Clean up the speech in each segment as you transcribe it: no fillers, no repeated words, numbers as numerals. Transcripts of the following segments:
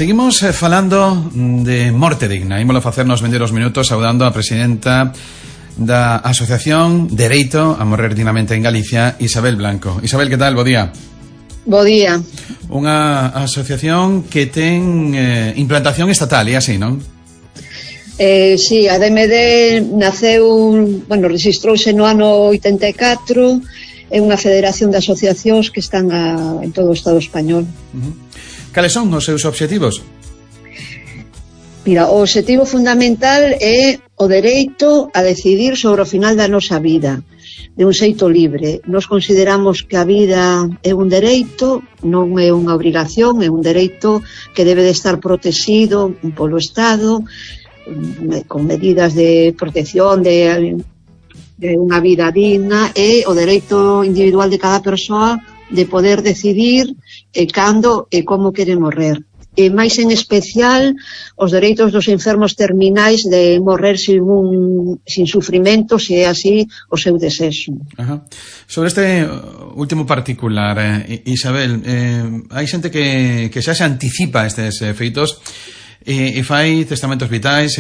Seguimos falando de morte digna. Ímolo facer nos vendeiros minutos saudando a presidenta da Asociación Dereito a Morrer Dignamente en Galicia, Isabel Blanco. Isabel, que tal? Bo día. Bo día. Unha asociación que ten implantación estatal, e así, non? Sí, a DMD naceu, registrouse no ano 84, é unha federación de asociacións que están en todo o Estado español. Cales son os seus obxectivos? Mira, o obxectivo fundamental é o dereito a decidir sobre o final da nosa vida, de un xeito libre. Nos consideramos que a vida é un dereito, non é unha obrigación, é un dereito que debe de estar protegido polo Estado, con medidas de protección de unha vida digna, e o dereito individual de cada persoa de poder decidir cando e como quere morrer. E máis en especial os dereitos dos enfermos terminais de morrer sin sufrimento, se é así o seu desexo. Sobre este último particular, Isabel, hai xente que xa se anticipa estes feitos e fai testamentos vitais,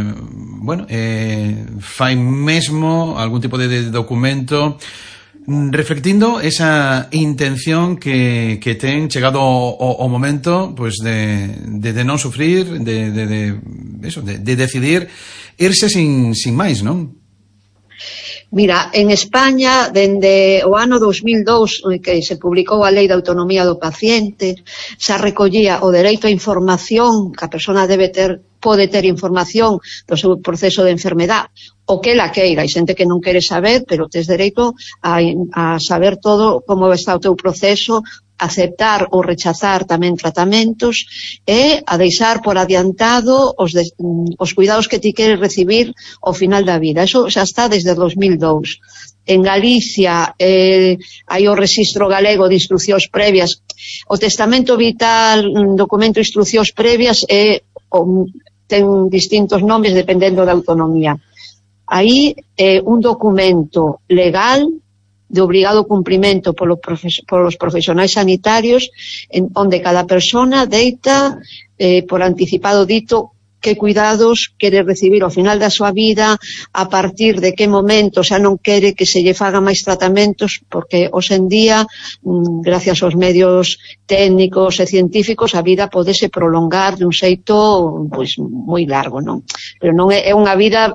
fai mesmo algún tipo de documento reflectindo esa intención que ten chegado o momento, pois de non sufrir, de decidir irse sin máis, non? Mira, en España, dende o ano 2002, que se publicou a Lei de Autonomía do Paciente, xa recollía o dereito á información, que a persona pode ter información do seu proceso de enfermedade, o que ela queira. Hai xente que non quere saber, pero tes dereito a saber todo como está o teu proceso, aceptar ou rechazar tamén tratamentos e a deixar por adiantado os cuidados que ti queres recibir ao final da vida. Eso xa está desde 2002. En Galicia hai o Rexistro Galego de Instruccións Previas. O testamento vital, documento de instruccións previas, ten distintos nomes dependendo da autonomía. Aí é un documento legal de obrigado cumprimento polos profesionais sanitarios, onde cada persona deita por anticipado dito que cuidados quere recibir ao final da súa vida, a partir de que momento xa non quere que se lle faga máis tratamentos, porque hoxendía, gracias aos medios técnicos e científicos, a vida podese prolongar de un xeito moi largo, non? Pero non é unha vida,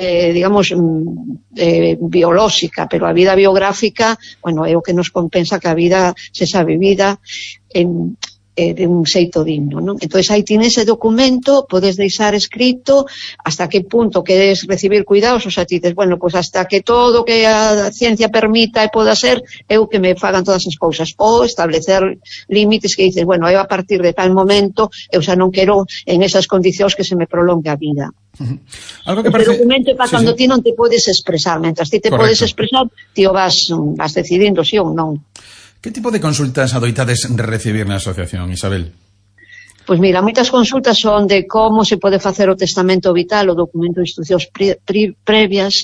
biolóxica, pero a vida biográfica, é o que nos compensa que a vida se xa vivida de un xeito digno, non? Entón, aí tienes ese documento, podes deixar escrito hasta que punto queres recibir cuidados, o sea, ti dices, hasta que todo que a ciencia permita e poda ser, eu que me fagan todas as cousas, ou establecer límites que dices, eu a partir de tal momento, eu xa non quero en esas condicións que se me prolongue a vida. Algo que parece... O documento é para cando ti non te podes expresar, mentras ti te podes expresar, ti o vas decidindo si ou non. Que tipo de consultas adoitades recibir na asociación, Isabel? Pois mira, moitas consultas son de como se pode facer o testamento vital, o documento de instruccións previas,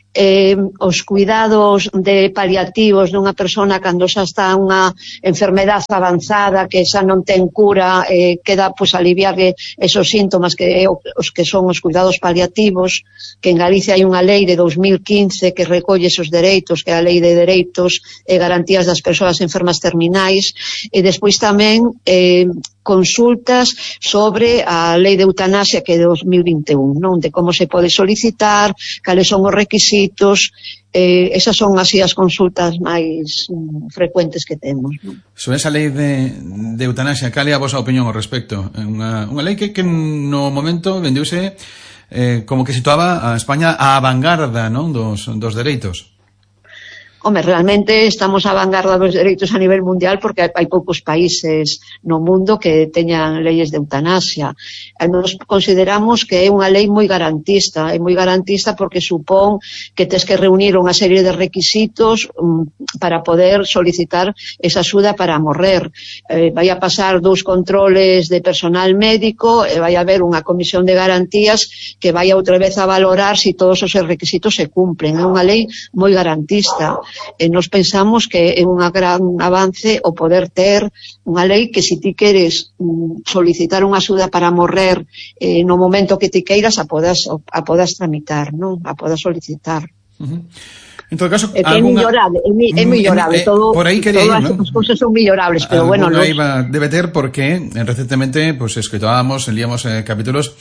os cuidados de paliativos dunha persona cando xa está unha enfermedade avanzada que xa non ten cura, queda aliviarle esos síntomas que os que son os cuidados paliativos, que en Galicia hai unha lei de 2015 que recolle esos dereitos, que é a Lei de Dereitos e Garantías das Persoas Enfermas Terminais, e despois tamén consultas sobre a Lei de Eutanasia, que é de 2021, non? De como se pode solicitar, cales son os requisitos. Esas son así as consultas máis frecuentes que temos, non? Sobre esa lei de eutanasia, cal é a vosa opinión ao respecto? Unha lei que no momento vendeuse como que situaba a España á vanguarda, non? dos dereitos. Realmente estamos á vanguarda dos dereitos a nivel mundial, porque hai poucos países no mundo que teñan leyes de eutanasia. Nos consideramos que é unha lei moi garantista, porque supón que tes que reunir unha serie de requisitos para poder solicitar esa axuda para morrer. Vai a pasar 2 controles de personal médico e vai a haber unha comisión de garantías que vai outra vez a valorar se todos os requisitos se cumplen. É unha lei moi garantista. nos pensamos que é unha gran avance o poder ter unha lei que se ti queres solicitar unha axuda para morrer no momento que ti queiras a podas tramitar, non? A podas solicitar. En todo caso, é millorable, todo, por aí quería ir, ¿no? As cousas son millorables, pero bueno, debe ter porque recientemente pues escoitábamos, leíamos capítulos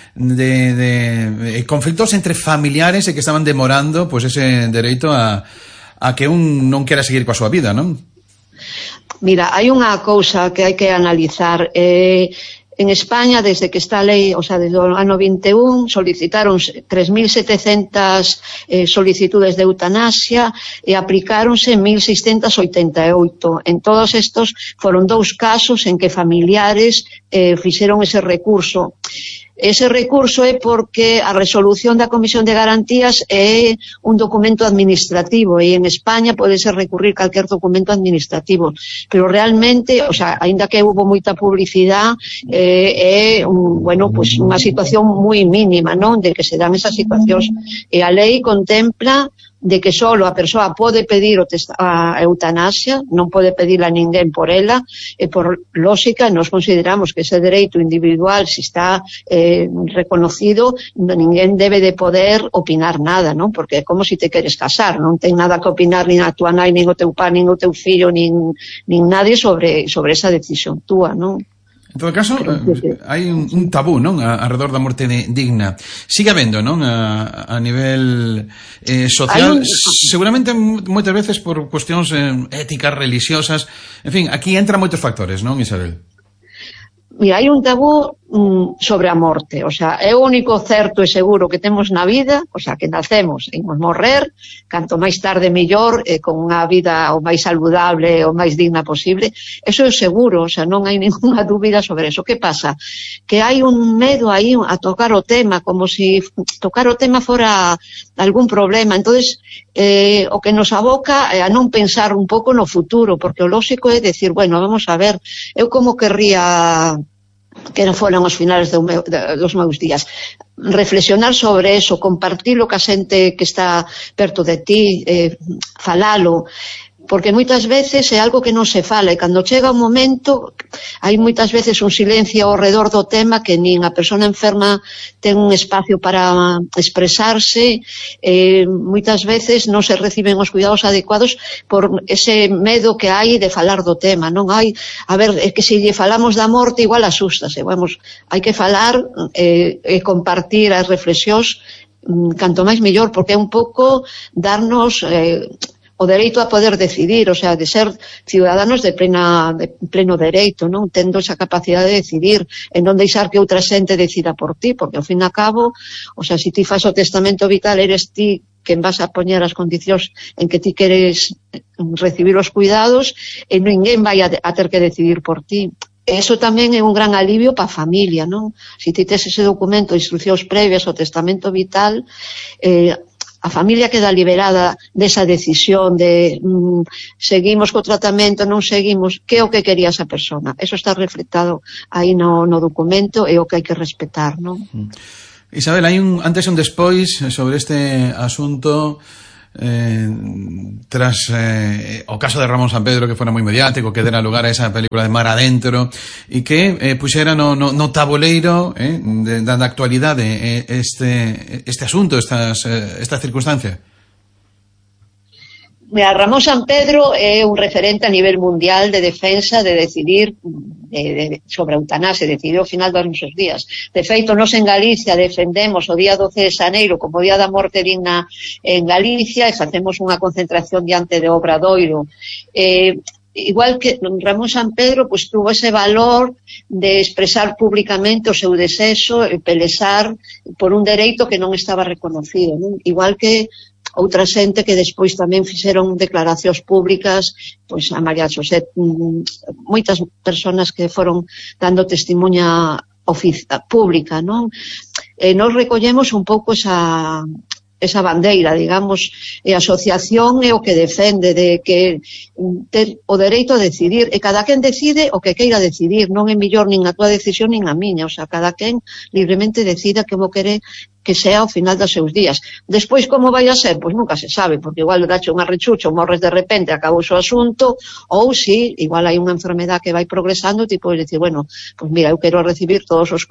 de conflictos entre familiares e que estaban demorando pues ese dereito a que un non quera seguir coa súa vida, non? Mira, hai unha cousa que hai que analizar. En España, desde que está a lei, o sea, desde o ano 21, solicitaron 3.700 solicitudes de eutanasia e aplicáronse 1.688. En todos estos foron 2 casos en que familiares fixeron ese recurso. Ese recurso é porque a resolución da Comisión de Garantías é un documento administrativo e en España podese recurrir calquer documento administrativo, pero realmente, o sea, aínda que houve moita publicidade, é pues unha situación moi mínima, non, de que se dan esas situacións, e a lei contempla de que solo a persoa pode pedir a eutanasia, non pode pedirla a ninguén por ela, e por lógica nos consideramos que ese dereito individual, se está reconocido, ninguén debe de poder opinar nada, non? Porque é como se te queres casar, non ten nada que opinar nin a tua nai, nin o teu pai, nin o teu fillo, nin nadie sobre esa decisión túa, non? En todo caso, hai un tabú, non, alrededor da morte digna. Sigue habendo, non, a nivel social, seguramente moitas veces por cuestións éticas, religiosas, en fin, aquí entran moitos factores, non, Isabel? Mira, hai un tabú sobre a morte, o sea, é o único certo e seguro que temos na vida, o sea, que nacemos e imos morrer, canto máis tarde mellor, con unha vida o máis saludable, o máis digna posible, eso é seguro, o sea, non hai ninguna dúbida sobre eso. Que pasa? Que hai un medo aí a tocar o tema, como se tocar o tema fora algún problema, entonces o que nos aboca é a non pensar un pouco no futuro, porque o lógico é decir, bueno, vamos a ver, eu como querría que non foran os finales dos meus días, reflexionar sobre eso, compartilo ca xente que está perto de ti, falalo, porque moitas veces é algo que non se fala e cando chega o momento hai moitas veces un silencio ao redor do tema que nin a persona enferma ten un espacio para expresarse, moitas veces non se reciben os cuidados adecuados por ese medo que hai de falar do tema, non hai, a ver, é que se lle falamos da morte igual asústase, vamos, hai que falar e compartir as reflexións canto máis mellor, porque é un pouco darnos o dereito a poder decidir, o sea, de ser ciudadanos de pleno dereito, non? Tendo esa capacidade de decidir, e non deixar que outra xente decida por ti, porque ao fin e a cabo, o sea, se ti fas o testamento vital, eres ti quen vas a poñer as condicións en que ti queres recibir os cuidados e ninguén vai a ter que decidir por ti. Eso tamén é un gran alivio para a familia, non? Se ti tes ese documento de instruccións previas ao testamento vital, a familia queda liberada desa decisión de seguimos co tratamento, non seguimos, que é o que quería esa persona. Eso está reflectado aí no documento e o que hai que respetar, non? Isabel, hai un antes e un despois sobre este asunto tras o caso de Ramón Sampedro, que fora moi mediático, que dera lugar a esa película de Mar Adentro e que puxera no tabuleiro da actualidade este asunto, esta circunstancia. Mira, Ramón Sampedro é un referente a nivel mundial de defensa, de decidir sobre a eutanasia, decidiu ao final dos nosos días. De feito, nós en Galicia defendemos o día 12 de xaneiro como día da morte digna en Galicia e facemos unha concentración diante de Obradoiro. Igual que Ramón Sampedro, pues tuvo ese valor de expresar públicamente o seu desexo e pelexar por un dereito que non estaba reconocido, non? Igual que outra xente que despois tamén fixeron declaracións públicas, pois a María José, moitas persoas que foron dando testimonha pública, non? Nos recollemos un pouco esa esa bandeira, digamos, e a asociación é o que defende de que ter o dereito a decidir, e cada quen decide o que queira decidir, non é mellor nin a túa decisión nin a miña, o sea, cada quen libremente decida como quere que sea ao final dos seus días. Despois, como vai a ser? Pois nunca se sabe, porque igual dache unha rechucha, morres de repente, acabou o asunto, ou si, igual hai unha enfermedad que vai progresando, tipo, decir, bueno, pois mira, eu quero recibir todos os